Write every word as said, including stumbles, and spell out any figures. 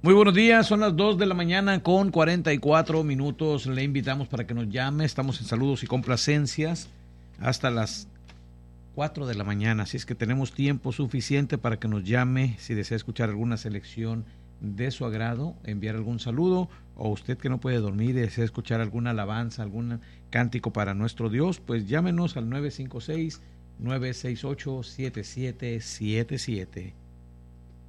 Muy buenos días, son las dos de la mañana con cuarenta y cuatro minutos. Le invitamos para que nos llame. Estamos en saludos y complacencias hasta las cuatro de la mañana, así es que tenemos tiempo suficiente para que nos llame si desea escuchar alguna selección de su agrado, enviar algún saludo, o usted que no puede dormir y desea escuchar alguna alabanza, algún cántico para nuestro Dios, pues llámenos al nueve cinco seis, nueve seis ocho, siete siete siete siete.